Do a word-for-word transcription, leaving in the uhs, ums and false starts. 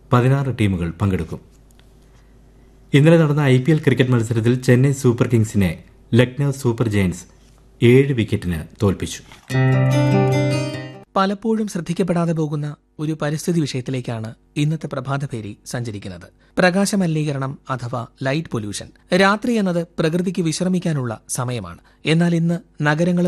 പതിനാറ് ടീമുകൾ പങ്കെടുക്കും. ഇന്നലെ നടന്ന ഐ പി എൽ ക്രിക്കറ്റ് മത്സരത്തിൽ ചെന്നൈ സൂപ്പർ കിങ്സിനെ ലക്നൌ സൂപ്പർ ജയന്റ്സ് ഏഴ് വിക്കറ്റിന് തോൽപ്പിച്ചു. പലപ്പോഴും ശ്രദ്ധിക്കപ്പെടാതെ പോകുന്ന ഒരു പരിസ്ഥിതി വിഷയത്തിലേക്കാണ് ഇന്നത്തെ പ്രഭാതഭേരി സഞ്ചരിക്കുന്നത്. പ്രകാശമലിനീകരണം അഥവാ ലൈറ്റ് പൊല്യൂഷൻ. രാത്രി എന്നത് പ്രകൃതിക്ക് വിശ്രമിക്കാനുള്ള സമയമാണ്. എന്നാൽ ഇന്ന് നഗരങ്ങളും